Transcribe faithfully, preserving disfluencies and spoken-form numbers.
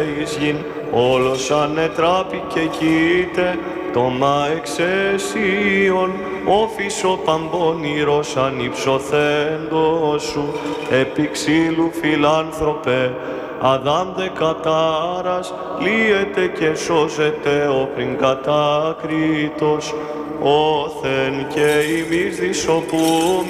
εις γην, όλος ανετράπη και κοίται, τόμα εξαισίων, όφισο παμπονήρος ανυψωθέντος σου, επί ξύλου φιλάνθρωπε, Αδάμ δε κατάρας, λύεται και σώζεται όπριν κατάκριτος, όθεν και ημείς δυσοπούμε,